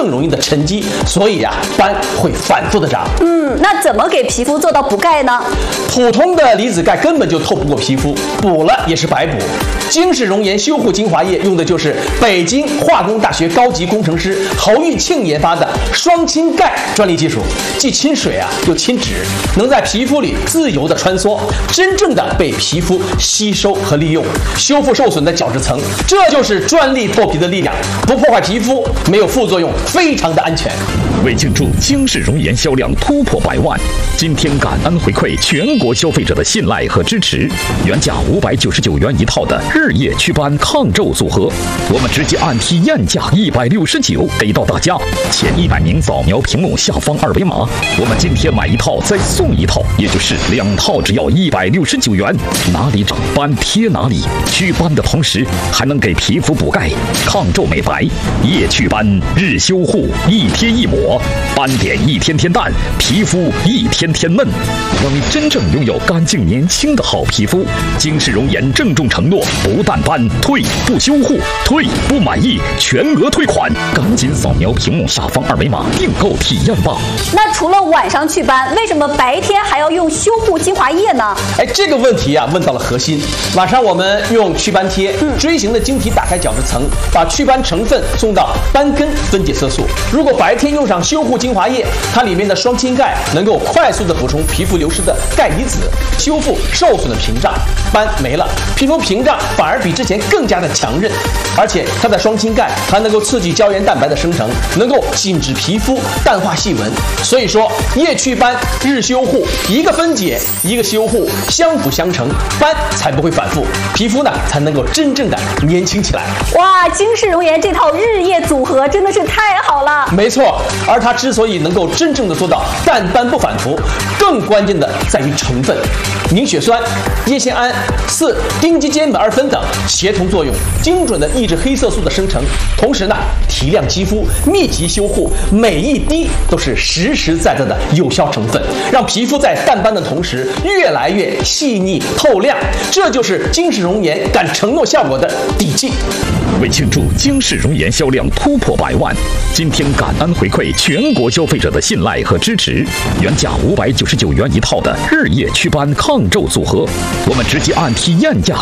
更容易的沉积，所以斑会反复的长。 那怎么给皮肤做到不钙呢？ 普通的离子钙根本就透不过皮肤，补了也是白补。精氏熔岩修护精华液用的就是北京化工大学高级工程师侯玉庆研发的双亲钙专利技术，既亲水又亲脂，能在皮肤里自由的穿梭，真正的被皮肤吸收和利用，修复受损的角质层。这就是专利脱皮的力量，不破坏皮肤，没有副作用，非常的安全。 为庆祝精氏熔岩销量突破100万，今天感恩回馈全国消费者的信赖和支持，原价599元一套的日夜祛斑抗皱组合，我们直接按体验价169给到大家。前100名扫描屏幕下方二维码，我们今天买一套再送一套，也就是2套只要169元，哪里长斑贴哪里。祛斑的同时还能给皮肤补钙、抗皱美白，夜祛斑日修护，一贴一抹，斑点一天天淡，皮肤一天天嫩，让你真正拥有干净年轻的好皮肤。精氏熔岩郑重承诺，不淡斑，退不修护，退不满意全额退款，赶紧扫描屏幕下方二维码订购体验吧。 那除了晚上祛斑，为什么白天还要用修护精华液呢？ 这个问题问到了核心。晚上我们用祛斑贴，锥形的晶体打开角质层，把祛斑成分送到斑根分解色素。如果白天用上修护精华液，它里面的双亲钙能够快速的补充皮肤流失的钙离子，修复受损的屏障，斑没了，皮肤屏障反而比之前更加的强韧。而且它的双亲钙还能够刺激胶原蛋白的生成，能够紧致皮肤，淡化细纹。所以说夜祛斑日修护，一个分解一个修护，相辅相成，斑才不会反复，皮肤才能够真正的年轻起来。 哇，精氏熔岩这套日夜组合真的是太好了。 没错，而它之所以能够真正的做到淡斑不反复，更关键的在于成分，凝血酸、叶酰胺、丁基坚苯2酚等协同作用，精准的抑制黑色素的生成，同时提亮肌肤，密集修护，每一滴都是实实在在的有效成分，让皮肤在淡斑的同时越来越细腻透亮，这就是精氏熔岩敢承诺效果的底气。 为庆祝精氏熔岩销量突破100万，今天感恩回馈全国消费者的信赖和支持，原价599元一套的日夜祛斑抗皱组合，我们直接按体验价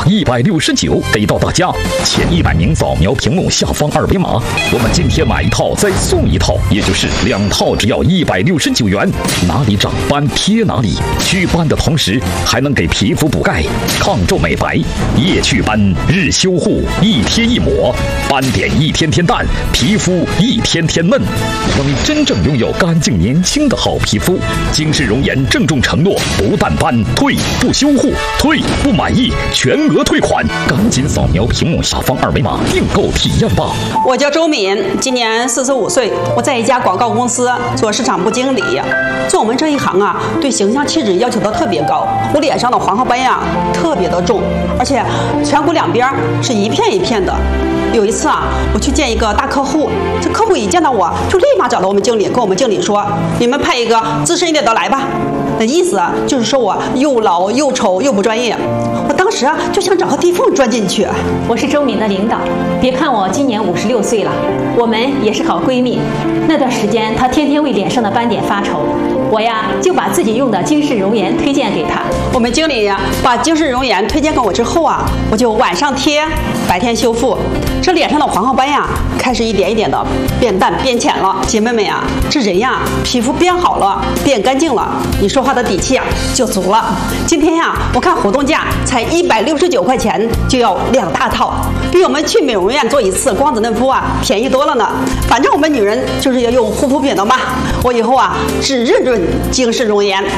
169给到大家。前100名扫描屏幕下方二维码，我们今天买一套再送一套，也就是2套只要169元，哪里长斑贴哪里。祛斑的同时还能给皮肤补钙、抗皱美白，夜祛斑日修护，一贴一抹，斑点一天天淡，皮肤一天天嫩，让你真正拥有干净年轻的好皮肤。精氏熔岩郑重承诺，不淡斑，退不修护，退不满意全额退款，赶紧扫描屏幕下方二维码订购体验吧。 我叫周敏，今年45岁，我在一家广告公司做市场部经理。做我们这一行对形象气质要求都特别高。我脸上的黄褐斑特别的重，而且颧骨两边是一片一片的。有一次我去见一个大客户，这客户一见到我就立马找到我们经理，跟我们经理说：“你们派一个资深一点的来吧。”那意思就是说我又老又丑又不专业。我当时就想找个地缝钻进去。 我是周敏的领导，别看我今年56岁了，我们也是好闺蜜。那段时间她天天为脸上的斑点发愁，我就把自己用的精氏熔岩推荐给她。 我们经理把精氏熔岩推荐给我之后我就晚上贴，白天修复。这脸上的黄褐斑开始一点一点的变淡变浅了。姐妹们这人皮肤变好了，变干净了，你说话的底气就足了。今天我看活动价才169块钱就要2大套，比我们去美容院做一次光子嫩肤便宜多了呢。反正我们女人就是要用护肤品的嘛，我以后只认准精氏熔岩。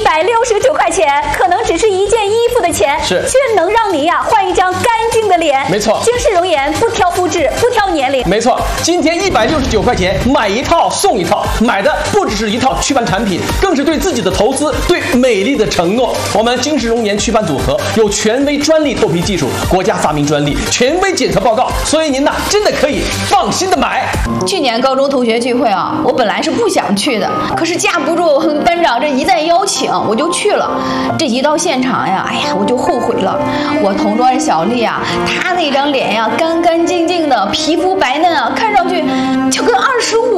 169块钱可能只是一件衣服的钱，却能让你换一张干净的脸。 没错， 精氏熔岩不挑肤质，不挑年龄。 没错，今天169块钱买一套送一套，买的不只是一套祛斑产品，更是对自己的投资，对美丽的承诺。我们精氏熔岩祛斑组合有权威专利脱皮技术，国家发明专利，权威检测报告，所以您真的可以放心的买。 去年高中同学聚会我本来是不想去的，可是架不住班长这一再邀请，我就去了。这一到现场我就后悔了。我同桌小丽她那张脸干干净净的，皮肤白嫩看上去就跟25